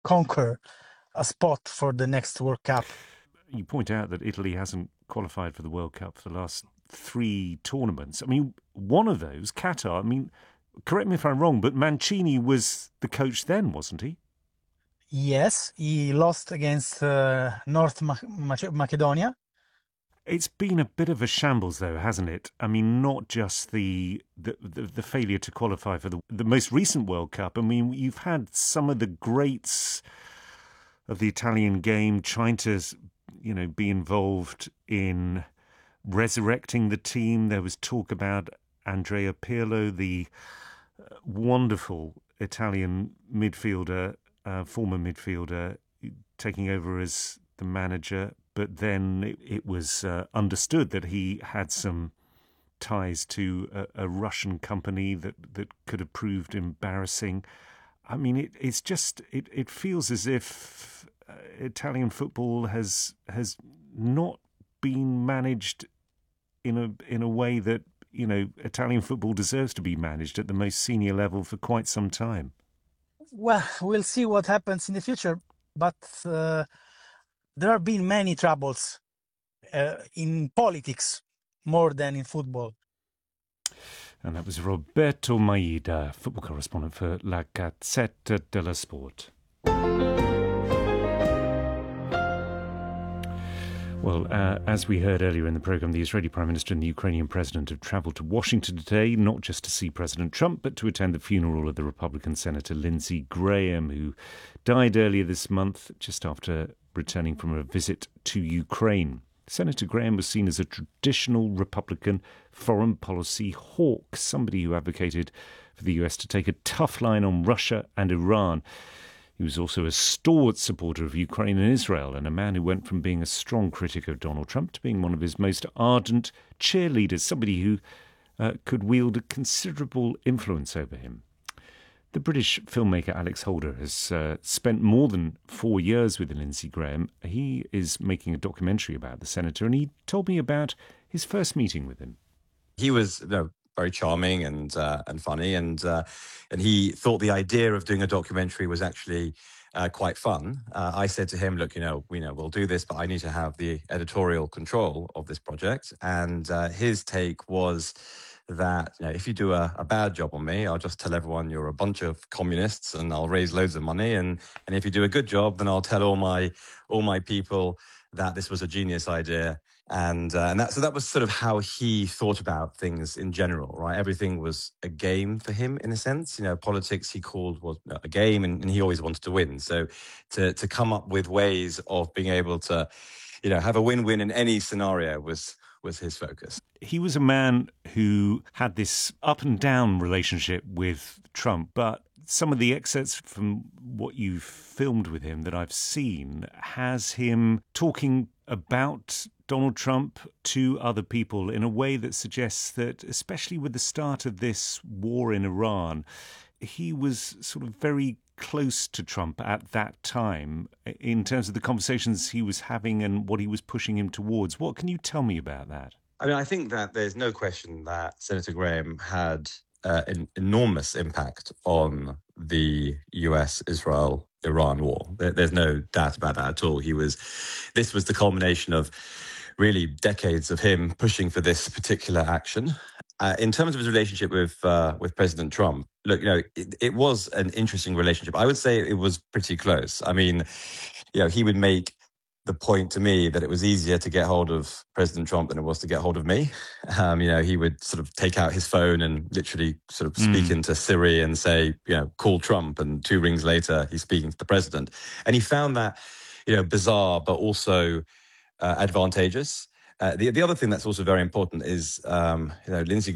conquer a spot for the next World Cup. You point out that Italy hasn't qualified for the World Cup for the last 3 tournaments. I mean, one of those, Qatar, I mean, correct me if I'm wrong, but Mancini was the coach then, wasn't he? Yes, he lost against North Macedonia. It's been a bit of a shambles, though, hasn't it? I mean, not just the failure to qualify for the most recent World Cup. I mean, you've had some of the greats of the Italian game trying to, be involved in resurrecting the team. There was talk about Andrea Pirlo, the wonderful Italian midfielder, former midfielder, taking over as the manager. But then it was understood that he had some ties to a Russian company that could have proved embarrassing. I mean, it feels as if Italian football has not been managed in a way that Italian football deserves to be managed at the most senior level for quite some time. Well, we'll see what happens in the future, but there have been many troubles in politics more than in football. And that was Roberto Maida, football correspondent for La Gazzetta dello Sport. Well, as we heard earlier in the programme, the Israeli Prime Minister and the Ukrainian President have travelled to Washington today, not just to see President Trump, but to attend the funeral of the Republican Senator Lindsey Graham, who died earlier this month, just after returning from a visit to Ukraine. Senator Graham was seen as a traditional Republican foreign policy hawk, somebody who advocated for the US to take a tough line on Russia and Iran. He was also a stalwart supporter of Ukraine and Israel, and a man who went from being a strong critic of Donald Trump to being one of his most ardent cheerleaders, somebody who could wield a considerable influence over him. The British filmmaker Alex Holder has spent more than 4 years with Lindsey Graham. He is making a documentary about the senator, and he told me about his first meeting with him. He was very charming and funny, and he thought the idea of doing a documentary was actually quite fun. I said to him, "Look, we'll do this, but I need to have the editorial control of this project." And his take was that if you do a bad job on me, I'll just tell everyone you're a bunch of communists, and I'll raise loads of money. And if you do a good job, then I'll tell all my people that this was a genius idea. And that was sort of how he thought about things in general, right? Everything was a game for him, in a sense. Politics he called was a game, and he always wanted to win. So to come up with ways of being able to, have a win-win in any scenario was his focus. He was a man who had this up and down relationship with Trump, but some of the excerpts from what you've filmed with him that I've seen has him talking about Donald Trump to other people in a way that suggests that, especially with the start of this war in Iran, he was sort of very close to Trump at that time in terms of the conversations he was having and what he was pushing him towards. What can you tell me about that? I mean, I think that there's no question that Senator Graham had an enormous impact on the US-Israel-Iran war. There's no doubt about that at all. This was the culmination of really decades of him pushing for this particular action. In terms of his relationship with President Trump, look, it was an interesting relationship. I would say it was pretty close. I mean, he would make the point to me that it was easier to get hold of President Trump than it was to get hold of me. He would sort of take out his phone and literally sort of speak into Siri and say, call Trump. And 2 rings later, he's speaking to the president. And he found that, bizarre, but also advantageous. The other thing that's also very important is, Lindsey